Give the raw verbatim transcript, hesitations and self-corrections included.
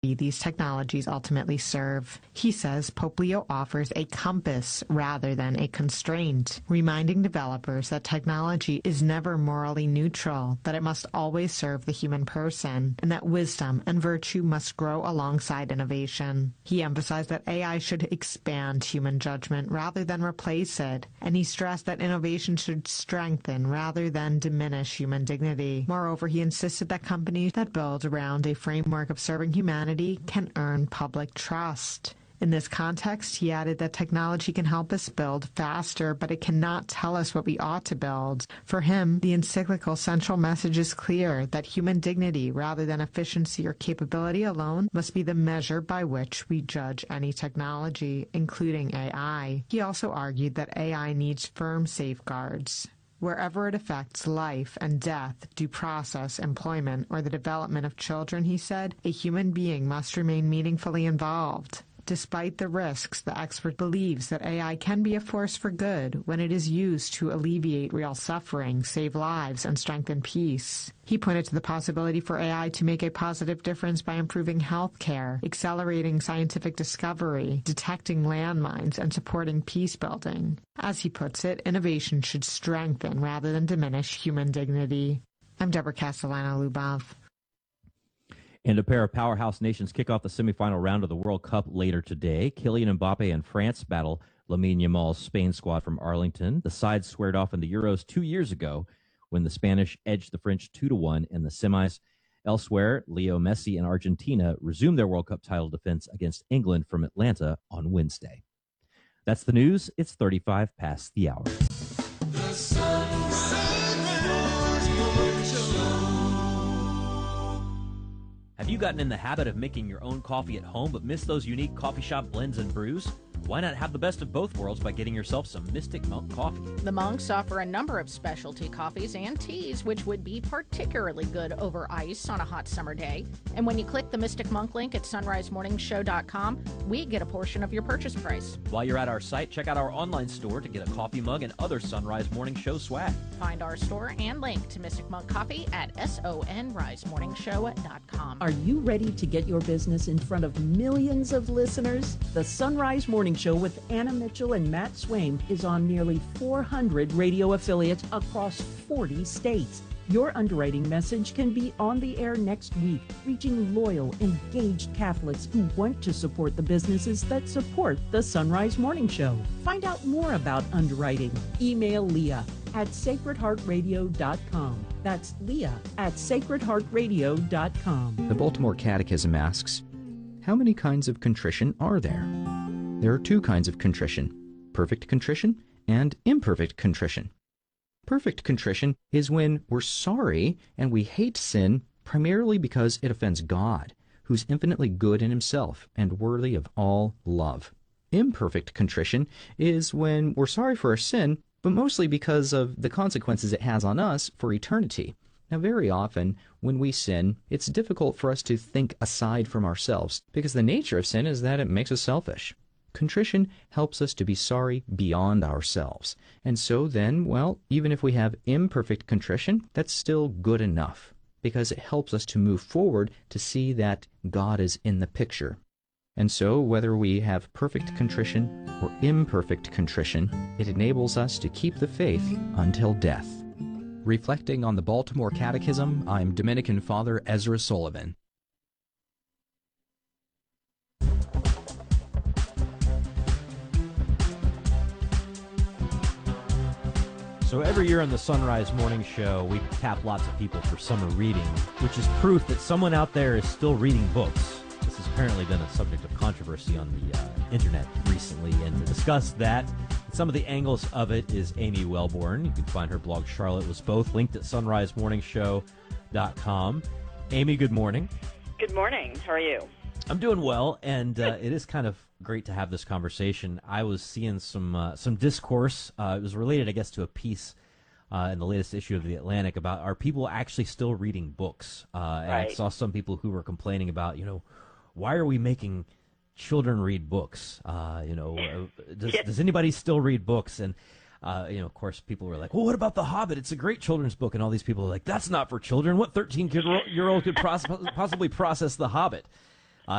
humanity these technologies ultimately serve. He says Pope Leo offers a compass rather than a constraint, reminding developers that technology is never morally neutral, that it must always serve the human person, and that wisdom and virtue must grow alongside innovation. He emphasized that A I should expand human judgment rather than replace it, and he stressed that innovation should strengthen rather than diminish human dignity. Moreover, he insisted that companies that build around a framework of serving humanity can earn public trust. In this context, he added that technology can help us build faster, but it cannot tell us what we ought to build. For him, the encyclical central message is clear, that human dignity, rather than efficiency or capability alone, must be the measure by which we judge any technology, including A I. He also argued that A I needs firm safeguards. Wherever it affects life and death, due process, employment, or the development of children, he said, a human being must remain meaningfully involved. Despite the risks, the expert believes that A I can be a force for good when it is used to alleviate real suffering, save lives, and strengthen peace. He pointed to the possibility for A I to make a positive difference by improving health care, accelerating scientific discovery, detecting landmines, and supporting peace building. As he puts it, innovation should strengthen rather than diminish human dignity. I'm Deborah Castellano-Lubov. And a pair of powerhouse nations kick off the semifinal round of the World Cup later today. Kylian Mbappe and France battle Lamine Yamal's Spain squad from Arlington. The sides squared off in the Euros two years ago when the Spanish edged the French two to one in the semis. Elsewhere, Leo Messi and Argentina resumed their World Cup title defense against England from Atlanta on Wednesday. That's the news. It's thirty-five past the hour. The Sunrise Morning Show. Have you gotten in the habit of making your own coffee at home but miss those unique coffee shop blends and brews? Why not have the best of both worlds by getting yourself some Mystic Monk coffee? The Monks offer a number of specialty coffees and teas, which would be particularly good over ice on a hot summer day. And when you click the Mystic Monk link at sunrise morning show dot com, we get a portion of your purchase price. While you're at our site, check out our online store to get a coffee mug and other Sunrise Morning Show swag. Find our store and link to Mystic Monk Coffee at sunrise morning show dot com. Are you ready to get your business in front of millions of listeners? The Sunrise Morning Show with Anna Mitchell and Matt Swaim is on nearly four hundred radio affiliates across forty states. Your underwriting message can be on the air next week, reaching loyal, engaged Catholics who want to support the businesses that support the Sunrise Morning Show. Find out more about underwriting. Email Leah at sacred heart radio dot com. That's Leah at sacred heart radio dot com. The Baltimore Catechism asks, how many kinds of contrition are there? There are two kinds of contrition, perfect contrition and imperfect contrition. Perfect contrition is when we're sorry and we hate sin primarily because it offends God, who's infinitely good in himself and worthy of all love. Imperfect contrition is when we're sorry for our sin, but mostly because of the consequences it has on us for eternity. Now, very often, when we sin, it's difficult for us to think aside from ourselves, because the nature of sin is that it makes us selfish. Contrition helps us to be sorry beyond ourselves. And so then, well, even if we have imperfect contrition, that's still good enough, because it helps us to move forward to see that God is in the picture. And so, whether we have perfect contrition or imperfect contrition, it enables us to keep the faith until death. Reflecting on the Baltimore Catechism, I'm Dominican Father Ezra Sullivan. So every year on the Sunrise Morning Show, we tap lots of people for summer reading, which is proof that someone out there is still reading books. This has apparently been a subject of controversy on the uh, internet recently, and to discuss that, some of the angles of it is Amy Wellborn. You can find her blog, Charlotte Was Both, linked at sunrise morning show dot com. Amy, good morning. Good morning. How are you? I'm doing well, and uh, it is kind of great to have this conversation. I was seeing some uh, some discourse. Uh, it was related, I guess, to a piece uh, in the latest issue of The Atlantic about, are people actually still reading books? Uh, and right. I saw some people who were complaining about, you know, why are we making children read books? Uh, you know, uh, does, yeah. does anybody still read books? And Uh, you know, of course, people were like, well, what about The Hobbit? It's a great children's book. And all these people are like, that's not for children. What thirteen-year-old could pros- possibly process The Hobbit?